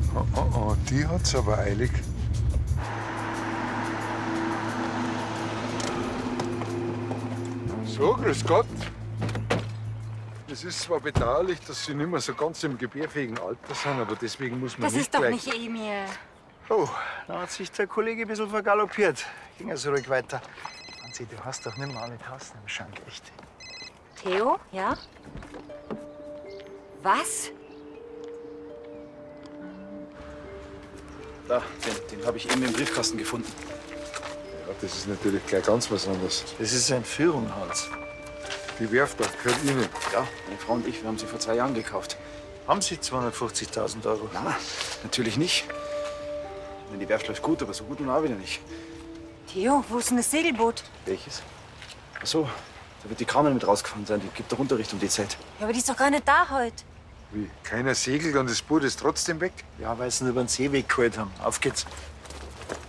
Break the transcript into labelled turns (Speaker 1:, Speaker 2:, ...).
Speaker 1: Die hat's aber eilig. So, grüß Gott. Es ist zwar bedauerlich, dass Sie nicht mehr so ganz im gebärfähigen Alter sind, aber deswegen muss man
Speaker 2: Das
Speaker 1: nicht
Speaker 2: ist doch
Speaker 1: gleich...
Speaker 2: nicht Emil.
Speaker 3: Oh, da hat sich der Kollege ein bisschen vergaloppiert. Ging ja so ruhig weiter. Franzi, du hast doch nicht mal alle Tassen im Schrank, echt.
Speaker 2: Theo, ja? Was?
Speaker 4: Da, den habe ich eben im Briefkasten gefunden.
Speaker 1: Ja, das ist natürlich gleich ganz was anderes.
Speaker 3: Das ist Entführung, Hans.
Speaker 1: Die Werft auch gehört Ihnen.
Speaker 4: Ja, meine Frau und ich, wir haben sie vor 2 Jahren gekauft.
Speaker 3: Haben Sie 250.000 Euro?
Speaker 4: Na, natürlich nicht. Ich meine, die Werft läuft gut, aber so gut nun auch wieder nicht.
Speaker 2: Theo, wo ist denn das Segelboot?
Speaker 4: Welches? Ach so, da wird die Carmen mit rausgefahren sein. Die gibt doch Unterricht um die Zeit.
Speaker 2: Ja, aber die ist doch gar nicht da heute.
Speaker 1: Wie? Keiner segelt und das Boot ist trotzdem weg?
Speaker 3: Ja, weil sie ihn über den Seeweg geholt haben. Auf geht's.